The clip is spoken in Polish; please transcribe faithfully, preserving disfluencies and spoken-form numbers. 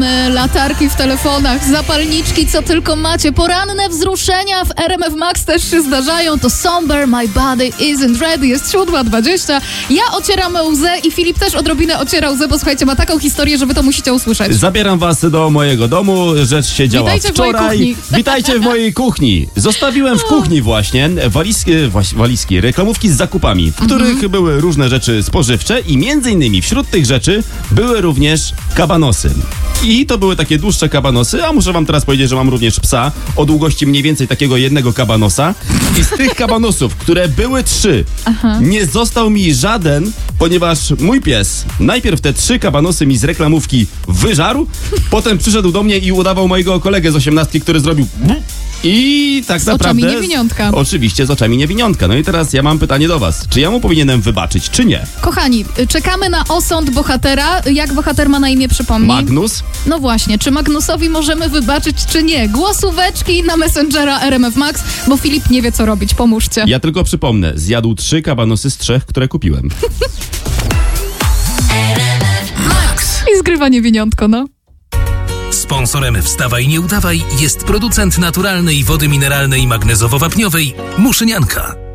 telefony, latarki w telefonach, zapalniczki, co tylko macie. Poranne wzruszenia w R M F Max też się zdarzają. To Somber, My Body Isn't Ready. Jest siódma dwadzieścia. Ja ocieram łzę i Filip też odrobinę ociera łzę, bo słuchajcie, ma taką historię, że wy to musicie usłyszeć. Zabieram was do mojego domu. Rzecz się działa Witajcie wczoraj. w mojej kuchni. Witajcie w mojej kuchni. Zostawiłem w kuchni właśnie walizki, walizki, reklamówki z zakupami, w których mhm. były różne rzeczy spożywcze i między innymi wśród tych rzeczy były również kabanosy. I to były takie dłuższe kabanosy, a muszę wam teraz powiedzieć, że mam również psa o długości mniej więcej takiego jednego kabanosa. I z tych kabanosów, które były trzy, Aha. nie został mi żaden, ponieważ mój pies najpierw te trzy kabanosy mi z reklamówki wyżarł, potem przyszedł do mnie i udawał mojego kolegę z osiemnastki, który zrobił... I tak z naprawdę... Z oczami niewiniątka. Oczywiście, z oczami niewiniątka. No i teraz ja mam pytanie do was. Czy ja mu powinienem wybaczyć, czy nie? Kochani, czekamy na osąd bohatera. Jak bohater ma na imię, przypomnij? Magnus? No właśnie, czy Magnusowi możemy wybaczyć, czy nie? Głosóweczki na Messengera R M F Max, bo Filip nie wie, co robić. Pomóżcie. Ja tylko przypomnę. Zjadł trzy kabanosy z trzech, które kupiłem. Max. I zgrywa niewiniątko, no. Sponsorem Wstawaj, nie udawaj jest producent naturalnej wody mineralnej magnezowo-wapniowej Muszynianka.